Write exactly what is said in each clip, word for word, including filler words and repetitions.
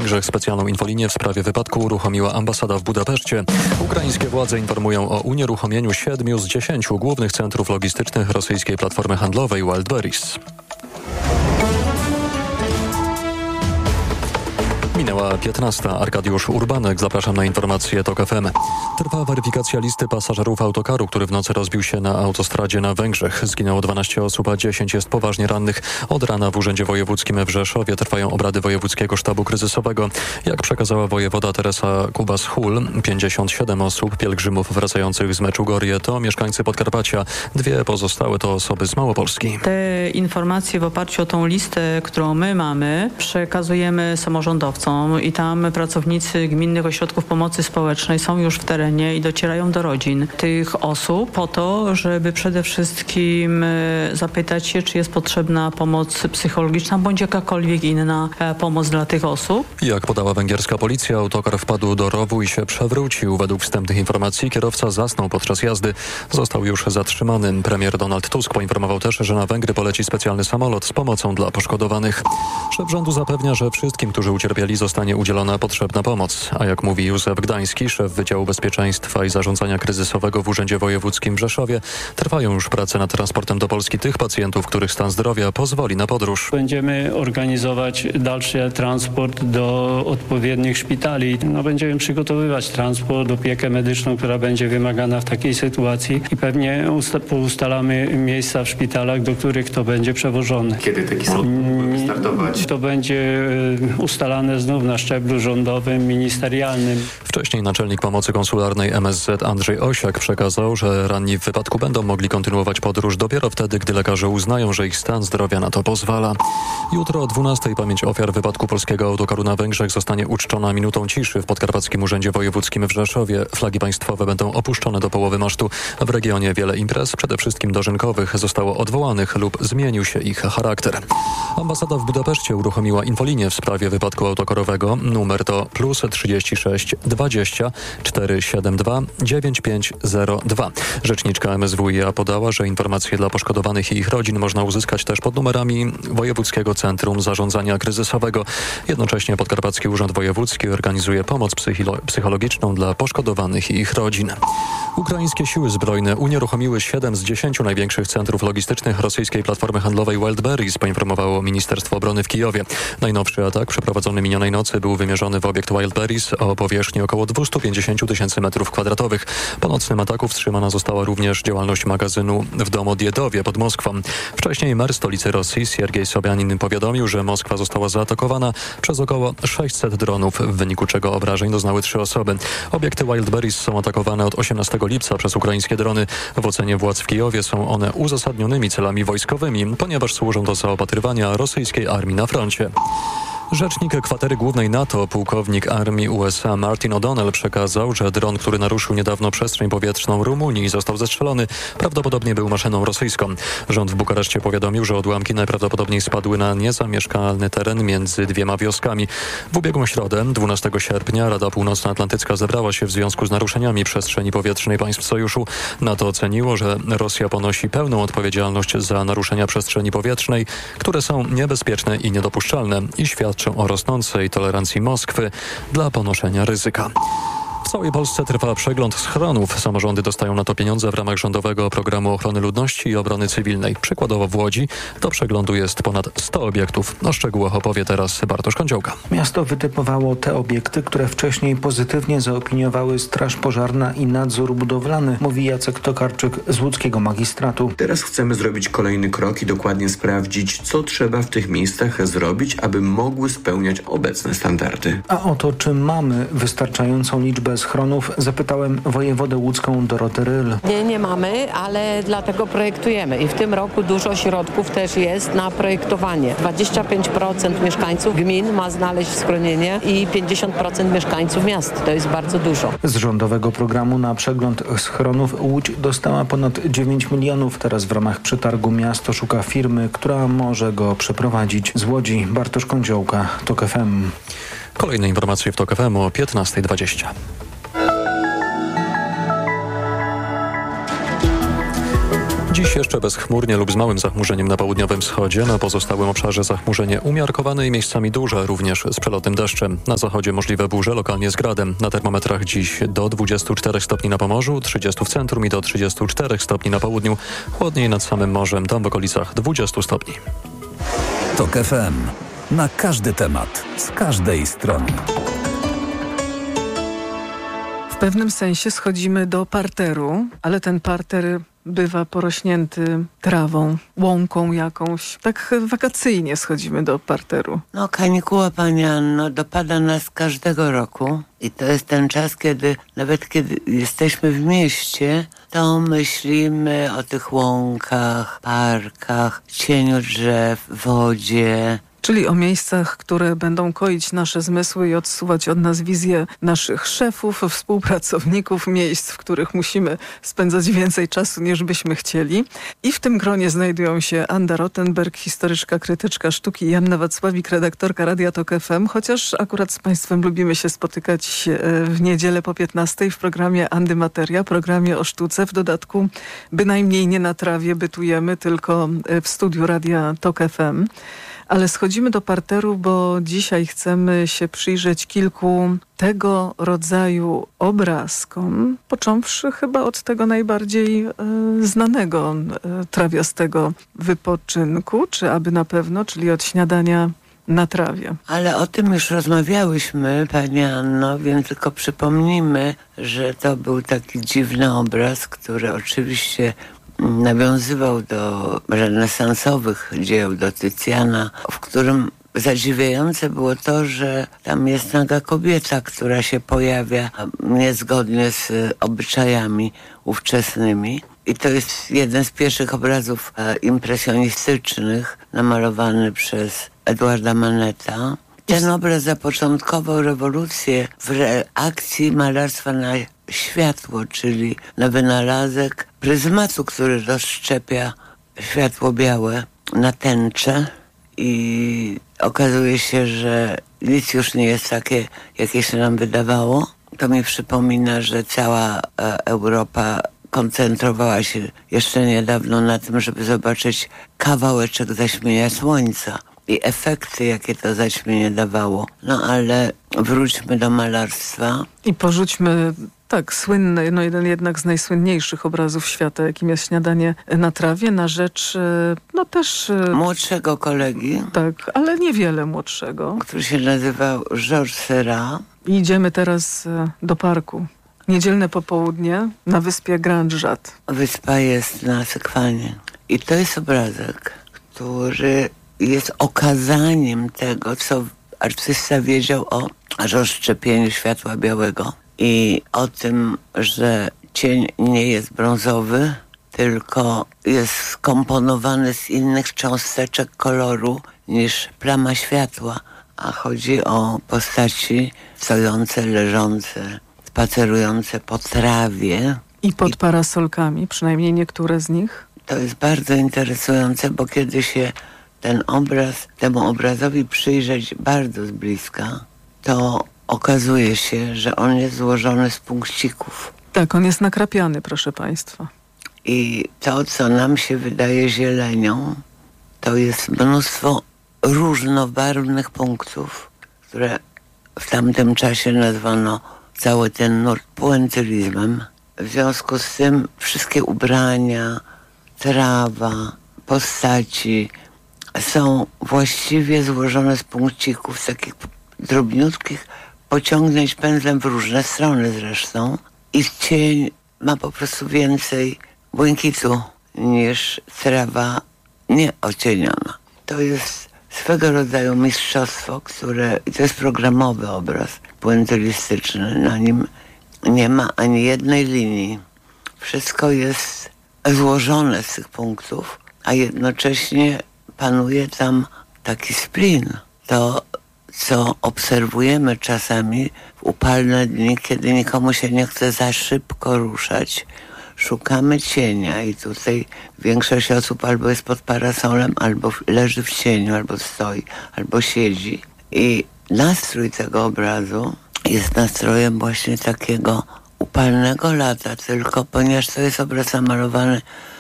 Węgrzech specjalną infolinię w sprawie wypadku uruchomiła ambasada w Budapeszcie. Ukraińskie władze informują o unieruchomieniu siedmiu z dziesięciu głównych centrów logistycznych rosyjskiej platformy handlowej Wildberries. Minęła piętnasta. Arkadiusz Urbanek. Zapraszam na informacje TOK F M. Trwa weryfikacja listy pasażerów autokaru, który w nocy rozbił się na autostradzie na Węgrzech. Zginęło dwanaście osób, a dziesięć jest poważnie rannych. Od rana w Urzędzie Wojewódzkim w Rzeszowie trwają obrady Wojewódzkiego Sztabu Kryzysowego. Jak przekazała wojewoda Teresa Kubas-Hul, pięćdziesiąt siedem osób, pielgrzymów wracających z Meczugorje, to mieszkańcy Podkarpacia. Dwie pozostałe to osoby z Małopolski. Te informacje w oparciu o tą listę, którą my mamy, przekazujemy samorządowcom. I tam pracownicy gminnych ośrodków pomocy społecznej są już w terenie i docierają do rodzin tych osób po to, żeby przede wszystkim zapytać się, czy jest potrzebna pomoc psychologiczna bądź jakakolwiek inna pomoc dla tych osób. Jak podała węgierska policja, autokar wpadł do rowu i się przewrócił. Według wstępnych informacji kierowca zasnął podczas jazdy. Został już zatrzymany. Premier Donald Tusk poinformował też, że na Węgry poleci specjalny samolot z pomocą dla poszkodowanych. Szef rządu zapewnia, że wszystkim, którzy ucierpieli, zostanie udzielona potrzebna pomoc. A jak mówi Józef Gdański, szef Wydziału Bezpieczeństwa i Zarządzania Kryzysowego w Urzędzie Wojewódzkim w Rzeszowie, trwają już prace nad transportem do Polski tych pacjentów, których stan zdrowia pozwoli na podróż. Będziemy organizować dalszy transport do odpowiednich szpitali. No, będziemy przygotowywać transport, opiekę medyczną, która będzie wymagana w takiej sytuacji i pewnie usta- ustalamy miejsca w szpitalach, do których to będzie przewożone. Kiedy taki samolot mógłby startować? To będzie ustalane znów na szczeblu rządowym, ministerialnym. Wcześniej naczelnik pomocy konsularnej M S Z Andrzej Osiak przekazał, że ranni w wypadku będą mogli kontynuować podróż dopiero wtedy, gdy lekarze uznają, że ich stan zdrowia na to pozwala. Jutro o dwunastej pamięć ofiar wypadku polskiego autokaru na Węgrzech zostanie uczczona minutą ciszy w Podkarpackim Urzędzie Wojewódzkim w Rzeszowie. Flagi państwowe będą opuszczone do połowy masztu. W regionie wiele imprez, przede wszystkim dożynkowych, zostało odwołanych lub zmienił się ich charakter. Ambasada w Budapeszcie uruchomiła infolinię w sprawie wypadku autokarowego. Numer to plus trzydzieści sześć dwadzieścia czterysta siedemdziesiąt dwa dziewięćdziesiąt pięć zero dwa. Rzeczniczka M S W i A podała, że informacje dla poszkodowanych i ich rodzin można uzyskać też pod numerami Wojewódzkiego Centrum Zarządzania Kryzysowego. Jednocześnie Podkarpacki Urząd Wojewódzki organizuje pomoc psychilo- psychologiczną dla poszkodowanych i ich rodzin. Ukraińskie siły zbrojne unieruchomiły siedem z dziesięciu największych centrów logistycznych rosyjskiej platformy handlowej Wildberries, poinformowało Ministerstwo Obrony w Kijowie. Najnowszy atak przeprowadzony minionej nocy był wymierzony w obiekt Wildberries o powierzchni około dwieście pięćdziesiąt tysięcy metrów kwadratowych. Po nocnym ataku wstrzymana została również działalność magazynu w Domodjedowie pod Moskwą. Wcześniej mer stolicy Rosji Siergiej Sobjanin powiadomił, że Moskwa została zaatakowana przez około sześćset dronów, w wyniku czego obrażeń doznały trzy osoby. Obiekty Wildberries są atakowane od osiemnastego lipca przez ukraińskie drony. W ocenie władz w Kijowie są one uzasadnionymi celami wojskowymi, ponieważ służą do zaopatrywania rosyjskiej armii na froncie. Rzecznik kwatery głównej NATO, pułkownik armii U S A Martin O'Donnell przekazał, że dron, który naruszył niedawno przestrzeń powietrzną Rumunii i został zestrzelony, prawdopodobnie był maszyną rosyjską. Rząd w Bukareszcie powiadomił, że odłamki najprawdopodobniej spadły na niezamieszkalny teren między dwiema wioskami. W ubiegłą środę, dwunastego sierpnia, Rada Północnoatlantycka zebrała się w związku z naruszeniami przestrzeni powietrznej państw sojuszu. NATO oceniło, że Rosja ponosi pełną odpowiedzialność za naruszenia przestrzeni powietrznej, które są niebezpieczne i niedopuszczalne i świadczą o rosnącej tolerancji Moskwy dla ponoszenia ryzyka. W całej Polsce trwa przegląd schronów. Samorządy dostają na to pieniądze w ramach rządowego programu ochrony ludności i obrony cywilnej. Przykładowo w Łodzi do przeglądu jest ponad sto obiektów. O szczegółach opowie teraz Bartosz Kądziołka. Miasto wytypowało te obiekty, które wcześniej pozytywnie zaopiniowały Straż Pożarna i Nadzór Budowlany, mówi Jacek Tokarczyk z łódzkiego magistratu. Teraz chcemy zrobić kolejny krok i dokładnie sprawdzić, co trzeba w tych miejscach zrobić, aby mogły spełniać obecne standardy. A o to, czy mamy wystarczającą liczbę schronów, zapytałem wojewodę łódzką Dorotę Ryl. Nie, nie mamy, ale dlatego projektujemy i w tym roku dużo środków też jest na projektowanie. dwadzieścia pięć procent mieszkańców gmin ma znaleźć schronienie i pięćdziesiąt procent mieszkańców miast. To jest bardzo dużo. Z rządowego programu na przegląd schronów Łódź dostała ponad dziewięć milionów. Teraz w ramach przetargu miasto szuka firmy, która może go przeprowadzić. Z Łodzi Bartosz Kądziołka, TOK F M. Kolejne informacje w TOK F M o piętnasta dwadzieścia. Dziś jeszcze bezchmurnie lub z małym zachmurzeniem na południowym wschodzie. Na pozostałym obszarze zachmurzenie umiarkowane i miejscami duże, również z przelotnym deszczem. Na zachodzie możliwe burze, lokalnie z gradem. Na termometrach dziś do dwudziestu czterech stopni na Pomorzu, trzydziestu w centrum i do trzydziestu czterech stopni na południu. Chłodniej nad samym morzem, tam w okolicach dwudziestu stopni. TOK F M. Na każdy temat, z każdej strony. W pewnym sensie schodzimy do parteru, ale ten parter bywa porośnięty trawą, łąką jakąś. Tak wakacyjnie schodzimy do parteru. No, kanikuła, Pani Anno, dopada nas każdego roku i to jest ten czas, kiedy nawet kiedy jesteśmy w mieście, to myślimy o tych łąkach, parkach, cieniu drzew, wodzie. Czyli o miejscach, które będą koić nasze zmysły i odsuwać od nas wizję naszych szefów, współpracowników, miejsc, w których musimy spędzać więcej czasu, niż byśmy chcieli. I w tym gronie znajdują się Anda Rottenberg, historyczka, krytyczka sztuki, i Joanna Wacławik, redaktorka Radia TOK F M, chociaż akurat z Państwem lubimy się spotykać w niedzielę po piętnastej w programie Andy Materia, programie o sztuce. W dodatku bynajmniej nie na trawie bytujemy, tylko w studiu Radia TOK F M. Ale schodzimy do parteru, bo dzisiaj chcemy się przyjrzeć kilku tego rodzaju obrazkom, począwszy chyba od tego najbardziej e, znanego e, trawiastego wypoczynku, czy aby na pewno, czyli od śniadania na trawie. Ale o tym już rozmawiałyśmy, Pani Anno, więc tylko przypomnijmy, że to był taki dziwny obraz, który oczywiście nawiązywał do renesansowych dzieł, do Tycjana, w którym zadziwiające było to, że tam jest naga kobieta, która się pojawia niezgodnie z obyczajami ówczesnymi. I to jest jeden z pierwszych obrazów e, impresjonistycznych namalowany przez Edwarda Maneta. Ten obraz zapoczątkował rewolucję w reakcji malarstwa na światło, czyli na wynalazek pryzmatu, który rozszczepia światło białe na tęczę, i okazuje się, że nic już nie jest takie, jakie się nam wydawało. To mi przypomina, że cała e, Europa koncentrowała się jeszcze niedawno na tym, żeby zobaczyć kawałeczek zaćmienia słońca i efekty, jakie to zaćmienie dawało. No ale wróćmy do malarstwa. I porzućmy tak słynny, no jeden jednak z najsłynniejszych obrazów świata, jakim jest Śniadanie na trawie, na rzecz, no też... młodszego kolegi. Tak, ale niewiele młodszego. Który się nazywał Georges Seurat. I idziemy teraz do parku. Niedzielne popołudnie na wyspie Grand Jat. Wyspa jest na Sekwanie. I to jest obrazek, który jest okazaniem tego, co artysta wiedział o rozszczepieniu światła białego i o tym, że cień nie jest brązowy, tylko jest skomponowany z innych cząsteczek koloru niż plama światła, a chodzi o postaci stojące, leżące, spacerujące po trawie. I pod parasolkami, przynajmniej niektóre z nich. To jest bardzo interesujące, bo kiedy się ten obraz, temu obrazowi przyjrzeć bardzo z bliska, to okazuje się, że on jest złożony z punkcików. Tak, on jest nakrapiany, proszę Państwa. I to, co nam się wydaje zielenią, to jest mnóstwo różnobarwnych punktów, które w tamtym czasie nazwano cały ten nurt puentylizmem. W związku z tym wszystkie ubrania, trawa, postaci są właściwie złożone z punkcików, z takich drobniutkich pociągnąć pędzlem w różne strony zresztą. I cień ma po prostu więcej błękitu niż trawa nieocieniona. To jest swego rodzaju mistrzostwo, które, to jest programowy obraz puentylistyczny. Na nim nie ma ani jednej linii. Wszystko jest złożone z tych punktów, a jednocześnie panuje tam taki splin. To, co obserwujemy czasami w upalne dni, kiedy nikomu się nie chce za szybko ruszać. Szukamy cienia i tutaj większość osób albo jest pod parasolem, albo leży w cieniu, albo stoi, albo siedzi. I nastrój tego obrazu jest nastrojem właśnie takiego upalnego lata, tylko ponieważ to jest obraz namalowany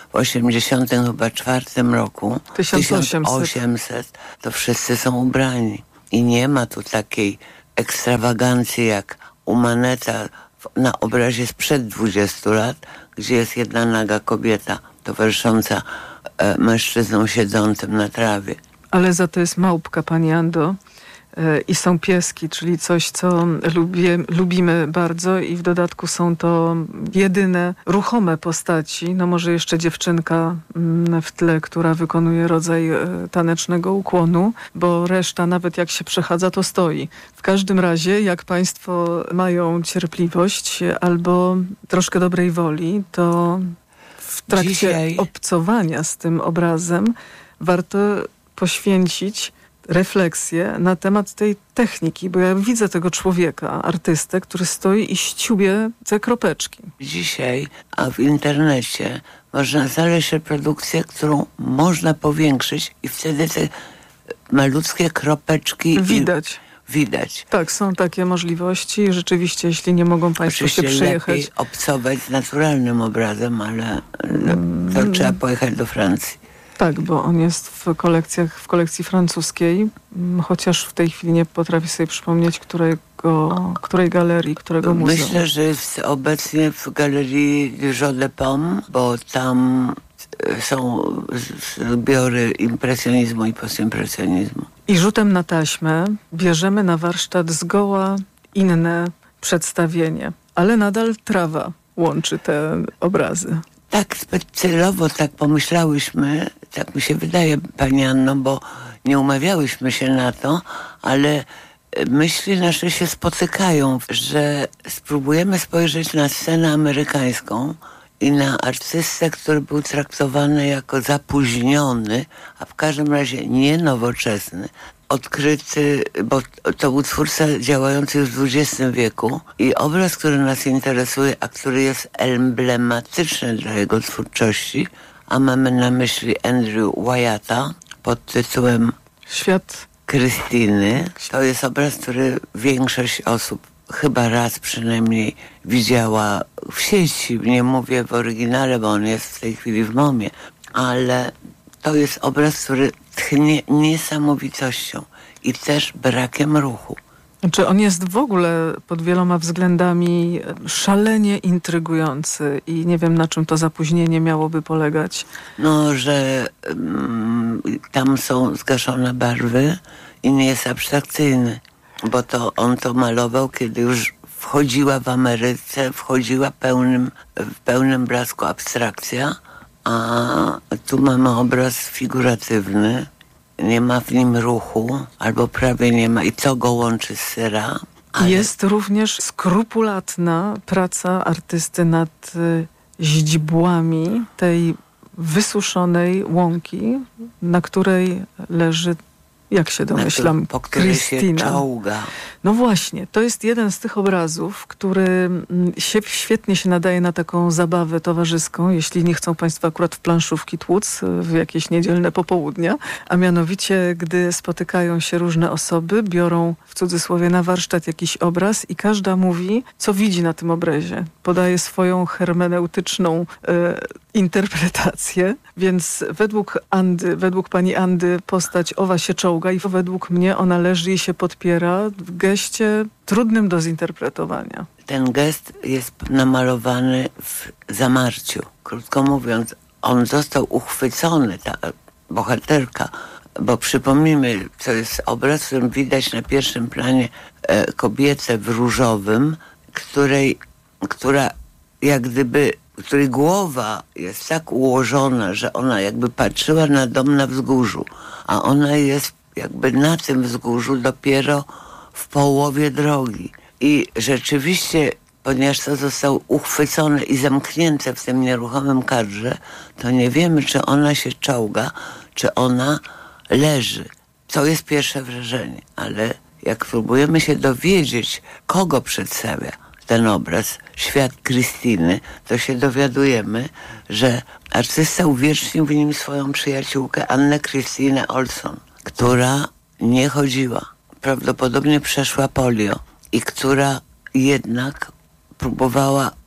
w osiemdziesiątym chyba czwartym roku, tysiąc osiemset, osiemset, to wszyscy są ubrani. I nie ma tu takiej ekstrawagancji jak u Maneta na obrazie sprzed dwudziestu lat, gdzie jest jedna naga kobieta towarzysząca e, mężczyznom siedzącym na trawie. Ale za to jest małpka, pani Ando. I są pieski, czyli coś, co lubię, lubimy bardzo i w dodatku są to jedyne ruchome postaci. No może jeszcze dziewczynka w tle, która wykonuje rodzaj tanecznego ukłonu, bo reszta nawet jak się przechadza, to stoi. W każdym razie, jak państwo mają cierpliwość albo troszkę dobrej woli, to w trakcie Dzisiaj... obcowania z tym obrazem warto poświęcić refleksję na temat tej techniki, bo ja widzę tego człowieka, artystę, który stoi i ściubie te kropeczki. Dzisiaj, a w internecie można znaleźć reprodukcję, którą można powiększyć i wtedy te malutkie kropeczki widać. Widać. Tak, są takie możliwości. Rzeczywiście, jeśli nie mogą państwo Oczywiście się przejechać... lepiej obcować z naturalnym obrazem, ale to mm. trzeba pojechać do Francji. Tak, bo on jest w kolekcjach, w kolekcji francuskiej, chociaż w tej chwili nie potrafię sobie przypomnieć, którego, której galerii, którego muzeum. Myślę, że jest obecnie w galerii Jeux de Paume, bo tam są zbiory impresjonizmu i postimpresjonizmu. I rzutem na taśmę bierzemy na warsztat zgoła inne przedstawienie, ale nadal trawa łączy te obrazy. Tak celowo tak pomyślałyśmy, tak mi się wydaje, pani Anno, bo nie umawiałyśmy się na to, ale myśli nasze się spotykają, że spróbujemy spojrzeć na scenę amerykańską i na artystę, który był traktowany jako zapóźniony, a w każdym razie nie nowoczesny, odkryty, bo to był twórca działający w dwudziestym wieku i obraz, który nas interesuje, a który jest emblematyczny dla jego twórczości, a mamy na myśli Andrew Wyatta pod tytułem Świat Krystyny. To jest obraz, który większość osób chyba raz przynajmniej widziała w sieci. Nie mówię w oryginale, bo on jest w tej chwili w momie, ale to jest obraz, który tchnie niesamowitością i też brakiem ruchu. Znaczy on jest w ogóle pod wieloma względami szalenie intrygujący i nie wiem, na czym to zapóźnienie miałoby polegać. No, że um, tam są zgaszone barwy i nie jest abstrakcyjny, bo to on to malował, kiedy już wchodziła w Ameryce, wchodziła pełnym, w pełnym blasku abstrakcja, a tu mamy obraz figuratywny. Nie ma w nim ruchu, albo prawie nie ma. I co go łączy z Seurat? Ale... Jest również skrupulatna praca artysty nad y, źdźbłami tej wysuszonej łąki, na której leży, jak się domyślam, po której się czołga. No właśnie, to jest jeden z tych obrazów, który się, świetnie się nadaje na taką zabawę towarzyską, jeśli nie chcą państwo akurat w planszówki tłuc w jakieś niedzielne popołudnia, a mianowicie, gdy spotykają się różne osoby, biorą w cudzysłowie na warsztat jakiś obraz i każda mówi, co widzi na tym obrazie. Podaje swoją hermeneutyczną e, interpretację, więc według Andy, według pani Andy postać owa się czołga i według mnie ona leży i się podpiera w geście trudnym do zinterpretowania. Ten gest jest namalowany w zamarciu. Krótko mówiąc, on został uchwycony, ta bohaterka, bo przypomnijmy, to jest obraz, w którym widać na pierwszym planie e, kobietę w różowym, której, która jak gdyby, której głowa jest tak ułożona, że ona jakby patrzyła na dom na wzgórzu, a ona jest jakby na tym wzgórzu dopiero w połowie drogi. I rzeczywiście, ponieważ to zostało uchwycone i zamknięte w tym nieruchomym kadrze, to nie wiemy, czy ona się czołga, czy ona leży. To jest pierwsze wrażenie, ale jak próbujemy się dowiedzieć, kogo przedstawia ten obraz, świat Krystyny, to się dowiadujemy, że artysta uwiecznił w nim swoją przyjaciółkę Annę Krystynę Olson, która nie chodziła. Prawdopodobnie przeszła polio i która jednak próbowała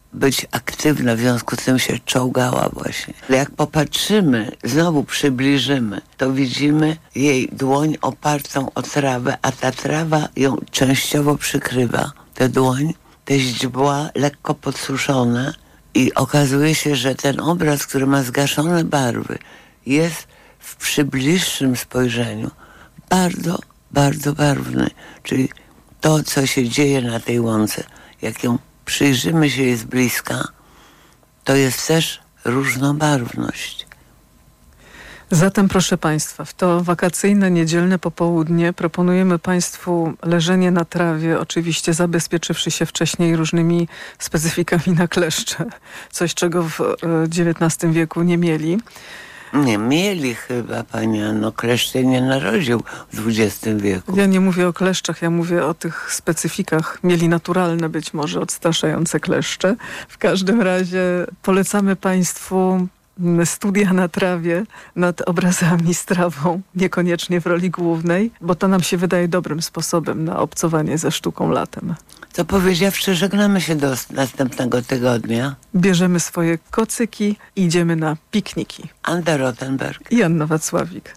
być aktywna, w związku z tym się czołgała właśnie. Jak popatrzymy, znowu przybliżymy, to widzimy jej dłoń opartą o trawę, a ta trawa ją częściowo przykrywa. Tę dłoń, te źdźbła lekko podsuszone i okazuje się, że ten obraz, który ma zgaszone barwy, jest w przybliższym spojrzeniu bardzo, bardzo barwny. Czyli to, co się dzieje na tej łące, jak ją przyjrzymy się jej z bliska, to jest też różnobarwność. Zatem, proszę Państwa, w to wakacyjne, niedzielne popołudnie proponujemy Państwu leżenie na trawie, oczywiście zabezpieczywszy się wcześniej różnymi specyfikami na kleszcze. Coś, czego w dziewiętnastym wieku nie mieli. Nie mieli chyba, pani Anno, kleszcz się nie narodził w dwudziestym wieku. Ja nie mówię o kleszczach, ja mówię o tych specyfikach. Mieli naturalne być może odstraszające kleszcze. W każdym razie polecamy Państwu studia na trawie nad obrazami z trawą, niekoniecznie w roli głównej, bo to nam się wydaje dobrym sposobem na obcowanie ze sztuką latem. To powiedziawszy, żegnamy się do następnego tygodnia. Bierzemy swoje kocyki i idziemy na pikniki. Anda Rottenberg i Anna Wacławik.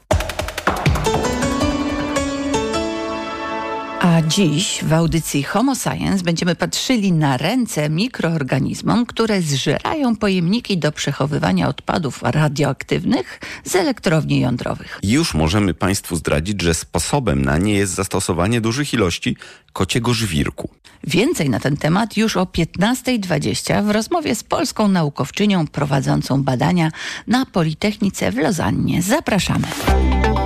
A dziś w audycji Homo Science będziemy patrzyli na ręce mikroorganizmom, które zżerają pojemniki do przechowywania odpadów radioaktywnych z elektrowni jądrowych. Już możemy Państwu zdradzić, że sposobem na nie jest zastosowanie dużych ilości kociego żwirku. Więcej na ten temat już o piętnasta dwadzieścia w rozmowie z polską naukowczynią prowadzącą badania na Politechnice w Lozannie. Zapraszamy.